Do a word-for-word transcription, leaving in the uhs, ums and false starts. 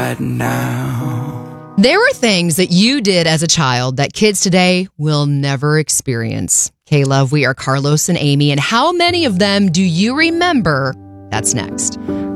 right now. There were things that you did as a child that kids today will never experience. K-Love, we are Carlos and Amy, and how many of them do you remember? That's next.